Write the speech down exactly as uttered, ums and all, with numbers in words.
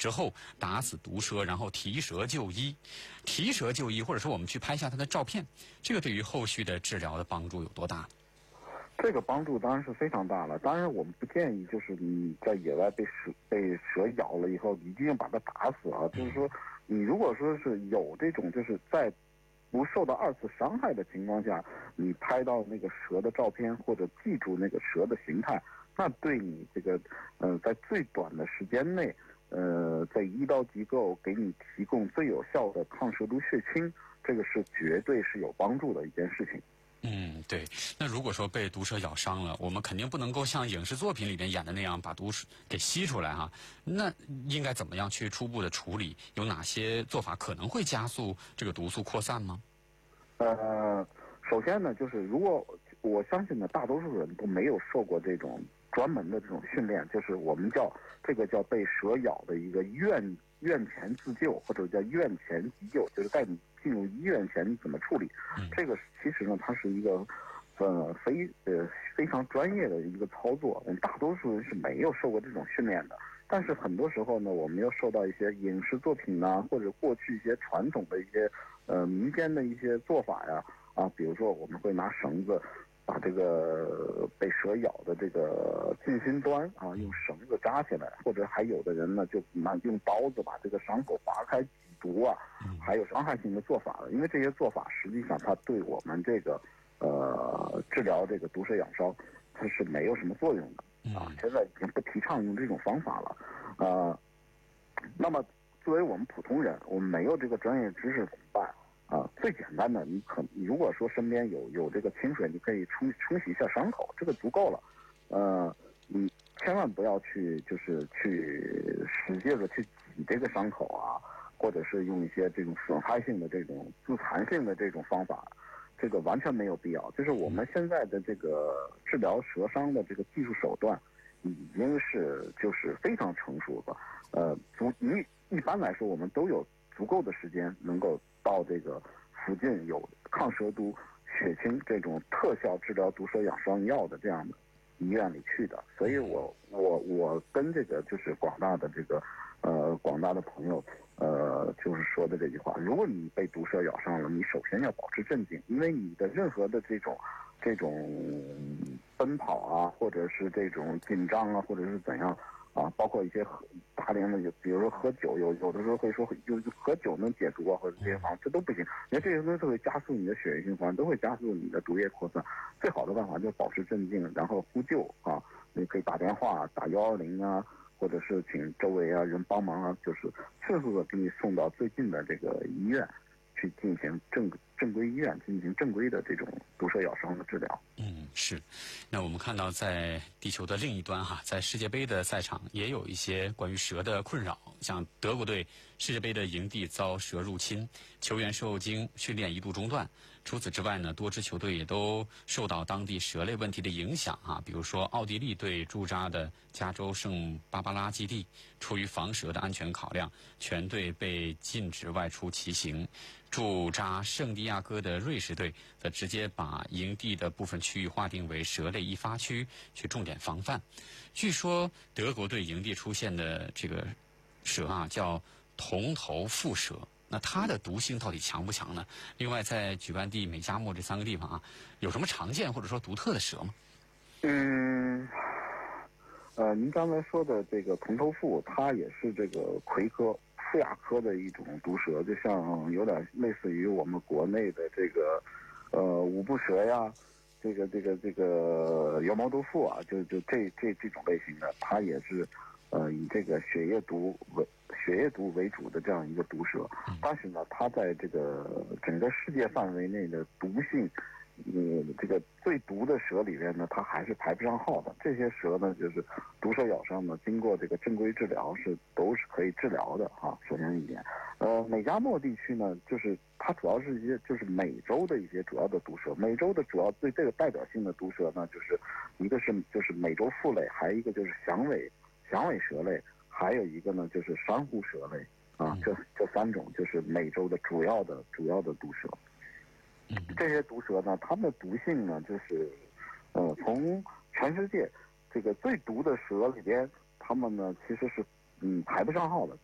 之后打死毒蛇，然后提蛇就医。提蛇就医，或者说我们去拍下它的照片，这个对于后续的治疗的帮助有多大？ 这个帮助当然是非常大了。当然，我们不建议就是你在野外被蛇被蛇咬了以后，一定把它打死啊。就是说，你如果说是有这种就是在不受到二次伤害的情况下，你拍到那个蛇的照片或者记住那个蛇的形态，那对你这个呃在最短的时间内，呃在医疗机构给你提供最有效的抗蛇毒血清，这个是绝对是有帮助的一件事情。 嗯，对。那如果说被毒蛇咬伤了，我们肯定不能够像影视作品里边演的那样把毒给吸出来哈。那应该怎么样去初步的处理？有哪些做法可能会加速这个毒素扩散吗？ 呃，首先呢，就是如果我相信呢，大多数人都没有受过这种专门的这种训练，就是我们叫这个叫被蛇咬的一个院院前自救，或者叫院前急救，就是在你进入医院前你怎么处理。嗯、这个其实呢，它是一个呃非呃非常专业的一个操作，大多数人是没有受过这种训练的。但是很多时候呢，我们又受到一些影视作品呐、或者过去一些传统的一些呃民间的一些做法呀，啊，比如说我们会拿绳子把这个被蛇咬的这个近心端啊，用绳子扎起来，或者还有的人呢就拿用刀子把这个伤口划开挤毒啊，还有伤害性的做法了。因为这些做法实际上它对我们这个呃治疗这个毒蛇咬伤它是没有什么作用的。啊，现在已经不提倡用这种方法了，呃，那么作为我们普通人，我们没有这个专业知识怎么办？啊，最简单的，你可你如果说身边有有这个清水，你可以冲冲洗一下伤口，这个足够了。呃，你千万不要去就是去使劲的去挤这个伤口啊，或者是用一些这种损害性的这种自残性的这种方法。这个完全没有必要，就是我们现在的这个治疗蛇伤的这个技术手段，已经是就是非常成熟的。呃，足一一般来说，我们都有足够的时间能够到这个附近有抗蛇毒血清这种特效治疗毒蛇养伤药的这样的医院里去的。所以我我我跟这个就是广大的这个呃广大的朋友。呃，就是说的这句话，如果你被毒蛇咬伤了，你首先要保持镇静，因为你的任何的这种这种奔跑啊，或者是这种紧张啊，或者是怎样啊，包括一些喝大量的，比如说喝酒，有有的时候会说就喝酒能解毒啊，或者这些方法，这都不行，因为这些东西会加速你的血液循环，都会加速你的毒液扩散。最好的办法就是保持镇静，然后呼救啊，你可以打电话打幺二零啊。或者是请周围啊人帮忙啊，就是迅速的给你送到最近的这个医院去进行正正规医院进行正规的这种毒蛇咬伤的治疗。 嗯，是。那我们看到在地球的另一端哈，在世界杯的赛场也有一些关于蛇的困扰，像德国队世界杯的营地遭蛇入侵，球员受惊，训练一度中断。除此之外呢，多支球队也都受到当地蛇类问题的影响啊，比如说奥地利队驻扎的加州圣巴巴拉基地，出于防蛇的安全考量，全队被禁止外出骑行。驻扎圣地亚哥的瑞士队则直接把营地的部分区域划定为蛇类易发区，去重点防范。据说德国队营地出现的这个蛇啊，叫铜头腹蛇。那它的毒性到底强不强呢？另外，在举办地、美加墨这三个地方啊，有什么常见或者说独特的蛇吗？ 嗯，呃，您刚才说的这个铜头腹，它也是这个葵科腹亚科的一种毒蛇，就像有点类似于我们国内的这个呃五步蛇呀，这个这个这个羊毛毒妇啊，就就这这这种类型的，它也是呃以这个血液毒为血液毒为主的这样一个毒蛇，但是呢，它在这个整个世界范围内的毒性，嗯，这个最毒的蛇里边呢，它还是排不上号的。这些蛇呢，就是毒蛇咬伤呢，经过这个正规治疗是都是可以治疗的哈。首先一点，呃，美加墨地区呢，就是它主要是一些就是美洲的一些主要的毒蛇。美洲的主要最这个代表性的毒蛇呢，就是一个是就是美洲腹类，还有一个就是响尾响尾蛇类。还有一个呢，就是珊瑚蛇类啊，这这三种就是美洲的主要的主要的毒蛇。这些毒蛇呢，它们的毒性呢，就是呃，从全世界这个最毒的蛇里边，它们呢其实是嗯排不上号的。